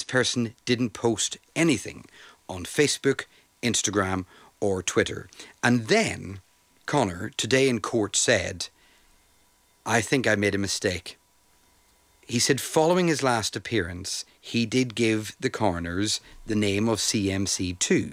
person didn't post anything on Facebook, Instagram or Twitter. And then Conor, today in court, said, I think I made a mistake. He said following his last appearance, he did give the coroners the name of CMC2.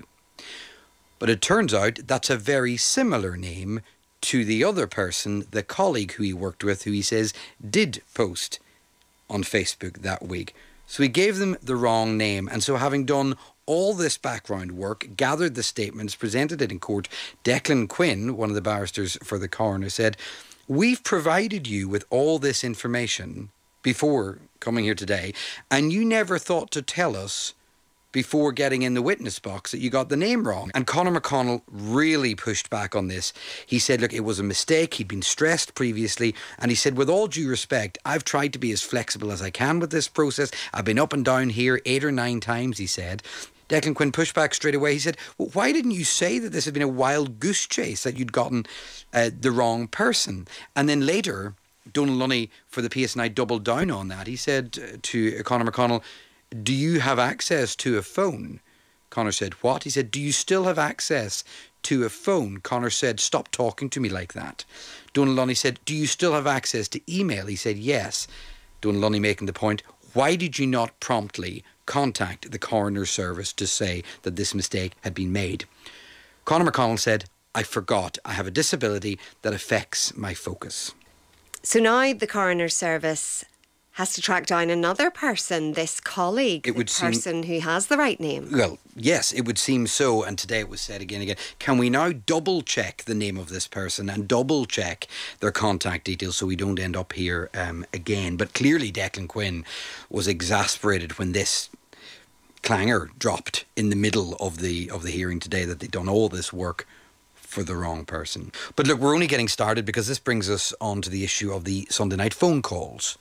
But it turns out that's a very similar name to the other person, the colleague who he worked with, who he says did post on Facebook that week. So he gave them the wrong name. And so having done all this background work, gathered the statements, presented it in court, Declan Quinn, one of the barristers for the coroner, said, we've provided you with all this information before coming here today, and you never thought to tell us before getting in the witness box that you got the name wrong. And Conor McConnell really pushed back on this. He said, look, it was a mistake. He'd been stressed previously. And he said, with all due respect, I've tried to be as flexible as I can with this process. I've been up and down here 8 or 9 times, he said. Declan Quinn pushed back straight away. He said, well, why didn't you say that this had been a wild goose chase, that you'd gotten the wrong person? And then later, Donal Lunny for the PSNI doubled down on that. He said to Conor McConnell, do you have access to a phone? Conor said, what? He said, do you still have access to a phone? Conor said, stop talking to me like that. Donal Lunny said, do you still have access to email? He said, yes. Donal Lunny making the point, why did you not promptly contact the coroner's service to say that this mistake had been made? Conor McConnell said, I forgot. I have a disability that affects my focus. So now the coroner's service has to track down another person, this colleague, the person who has the right name. Well, yes, it would seem so. And today it was said again. Can we now double check the name of this person and double check their contact details so we don't end up here again? But clearly Declan Quinn was exasperated when this clanger dropped in the middle of the hearing today, that they'd done all this work for the wrong person. But look, we're only getting started, because this brings us on to the issue of the Sunday night phone calls.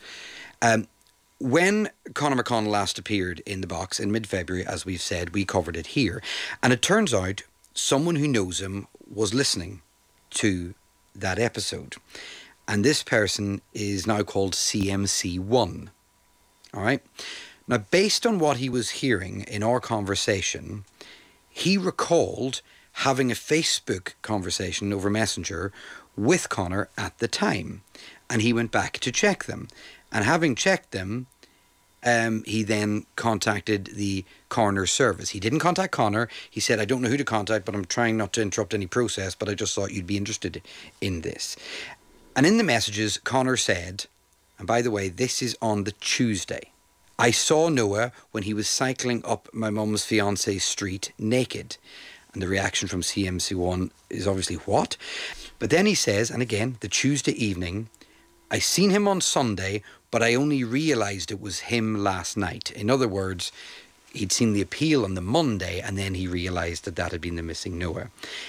When Conor McConnell last appeared in the box in mid-February, as we've said, we covered it here. And it turns out someone who knows him was listening to that episode. And this person is now called CMC1. All right. Now, based on what he was hearing in our conversation, he recalled having a Facebook conversation over Messenger with Conor at the time. And he went back to check them. And having checked them, he then contacted the coroner's service. He didn't contact Conor. He said, I don't know who to contact, but I'm trying not to interrupt any process, but I just thought you'd be interested in this. And in the messages, Conor said, and by the way, this is on the Tuesday, I saw Noah when he was cycling up my mum's fiance's street naked. And the reaction from CMC1 is obviously, what? But then he says, and again, the Tuesday evening, I seen him on Sunday, but I only realised it was him last night. In other words, he'd seen the appeal on the Monday, and then he realised that had been the missing Noah.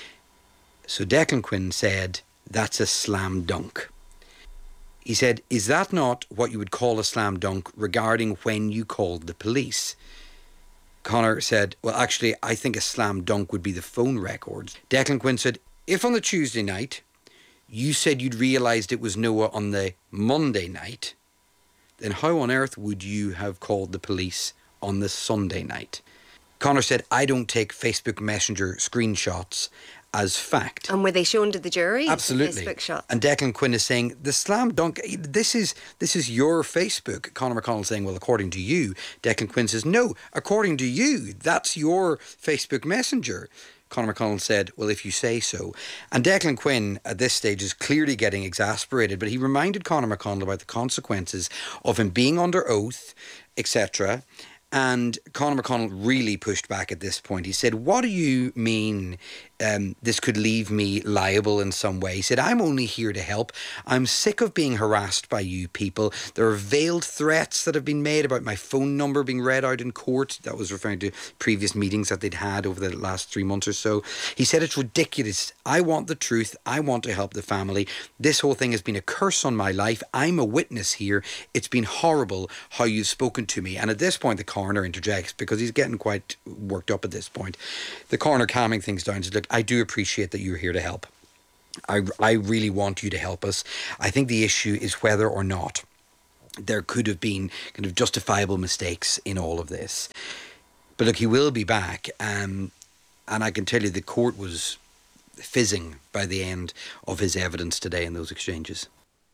So Declan Quinn said, that's a slam dunk. He said, is that not what you would call a slam dunk regarding when you called the police? Conor said, well, actually, I think a slam dunk would be the phone records. Declan Quinn said, if on the Tuesday night you said you'd realised it was Noah on the Monday night, then how on earth would you have called the police on the Sunday night? Conor said, I don't take Facebook Messenger screenshots as fact. And were they shown to the jury? Absolutely. Facebook shots? And Declan Quinn is saying, the slam dunk, this is your Facebook. Conor McConnell saying, well, according to you. Declan Quinn says, no, according to you, that's your Facebook Messenger. Conor McConnell said, well, if you say so. And Declan Quinn at this stage is clearly getting exasperated, but he reminded Conor McConnell about the consequences of him being under oath, etc. And Conor McConnell really pushed back at this point. He said, what do you mean this could leave me liable in some way? He said, I'm only here to help. I'm sick of being harassed by you people. There are veiled threats that have been made about my phone number being read out in court. That was referring to previous meetings that they'd had over the last 3 months or so. He said, it's ridiculous. I want the truth. I want to help the family. This whole thing has been a curse on my life. I'm a witness here. It's been horrible how you've spoken to me. And at this point, the coroner interjects, because he's getting quite worked up at this point. The coroner, calming things down, says, look, I do appreciate that you're here to help. I really want you to help us. I think the issue is whether or not there could have been kind of justifiable mistakes in all of this. But look, he will be back, and I can tell you the court was fizzing by the end of his evidence today in those exchanges.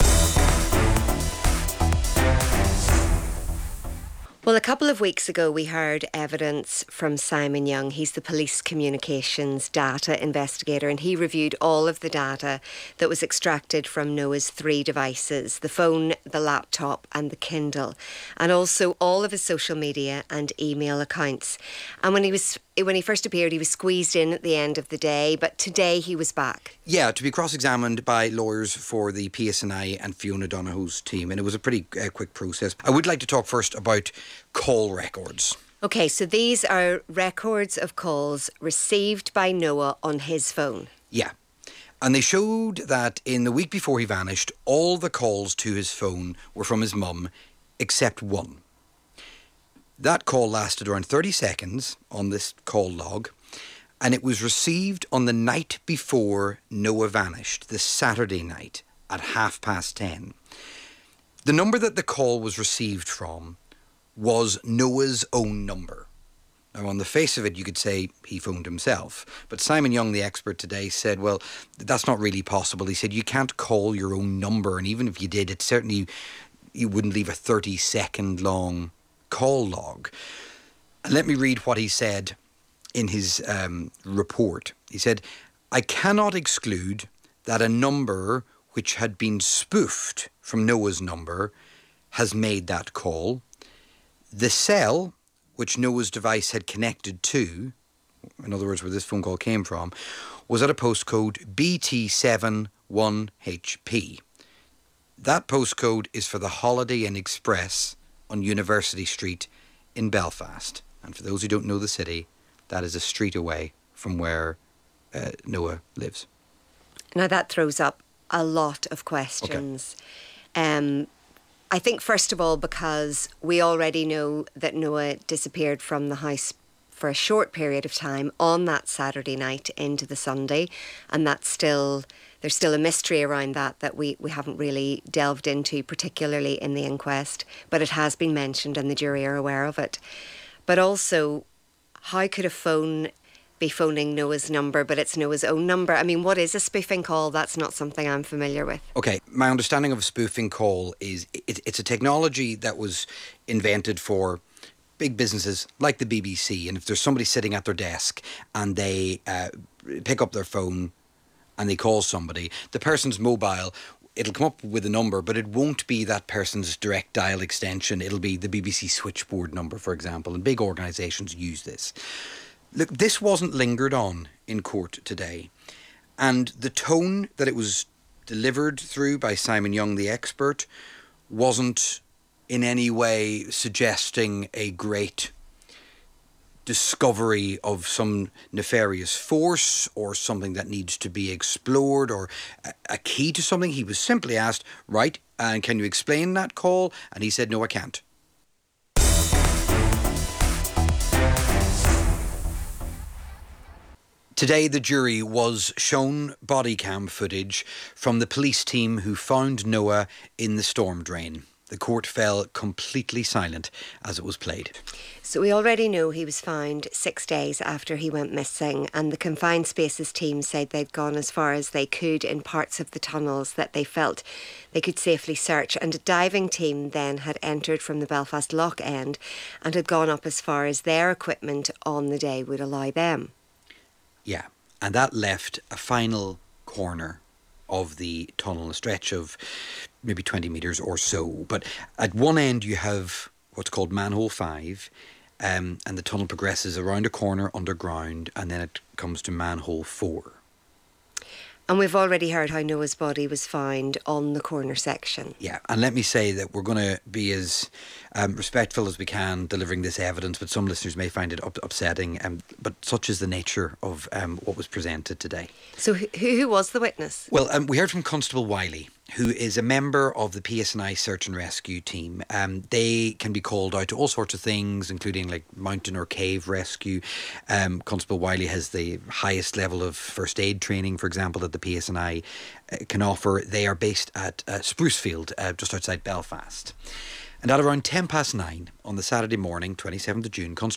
Well, a couple of weeks ago, we heard evidence from Simon Young. He's the police communications data investigator, and he reviewed all of the data that was extracted from Noah's 3 devices, the phone, the laptop and the Kindle, and also all of his social media and email accounts. And when he first appeared, he was squeezed in at the end of the day, but today he was back. Yeah, to be cross-examined by lawyers for the PSNI and Fiona Donohoe's team, and it was a pretty quick process. I would like to talk first about call records. Okay, so these are records of calls received by Noah on his phone. Yeah, and they showed that in the week before he vanished, all the calls to his phone were from his mum, except one. That call lasted around 30 seconds on this call log, and it was received on the night before Noah vanished, the Saturday night at 10:30. The number that the call was received from was Noah's own number. Now, on the face of it, you could say he phoned himself. But Simon Young, the expert today, said, well, that's not really possible. He said, you can't call your own number, and even if you did, it certainly, you wouldn't leave a 30-second long call log. And let me read what he said in his report. He said, I cannot exclude that a number which had been spoofed from Noah's number has made that call. The cell which Noah's device had connected to, in other words, where this phone call came from, was at a postcode BT71HP. That postcode is for the Holiday Inn Express on University Street in Belfast. And for those who don't know the city, that is a street away from where Noah lives. Now that throws up a lot of questions. Okay. I think, first of all, because we already know that Noah disappeared from the house for a short period of time on that Saturday night into the Sunday, and there's still a mystery around that we haven't really delved into, particularly in the inquest, but it has been mentioned and the jury are aware of it. But also, how could a phone be phoning Noah's number, but it's Noah's own number? I mean, what is a spoofing call? That's not something I'm familiar with. Okay, my understanding of a spoofing call is it's a technology that was invented for big businesses like the BBC, and if there's somebody sitting at their desk and they pick up their phone and they call somebody, the person's mobile, it'll come up with a number, but it won't be that person's direct dial extension. It'll be the BBC switchboard number, for example, and big organisations use this. Look, this wasn't lingered on in court today, and the tone that it was delivered through by Simon Young, the expert, wasn't in any way suggesting a great discovery of some nefarious force or something that needs to be explored or a key to something. He was simply asked, right, and can you explain that call? And he said, no, I can't. Today, the jury was shown body cam footage from the police team who found Noah in the storm drain. The court fell completely silent as it was played. So we already know he was found 6 days after he went missing, and the Confined Spaces team said they'd gone as far as they could in parts of the tunnels that they felt they could safely search, and a diving team then had entered from the Belfast Lough end and had gone up as far as their equipment on the day would allow them. Yeah, and that left a final corner of the tunnel, a stretch of maybe 20 metres or so. But at one end you have what's called manhole 5, and the tunnel progresses around a corner underground, and then it comes to manhole 4. And we've already heard how Noah's body was found on the corner section. Yeah, and let me say that we're going to be as respectful as we can delivering this evidence, but some listeners may find it upsetting, but such is the nature of what was presented today. So who was the witness? Well, we heard from Constable Wiley, who is a member of the PSNI search and rescue team. They can be called out to all sorts of things, including like mountain or cave rescue. Constable Wiley has the highest level of first aid training, for example, that the PSNI can offer. They are based at Sprucefield, just outside Belfast. And at around 9:10 on the Saturday morning, 27th of June, Constable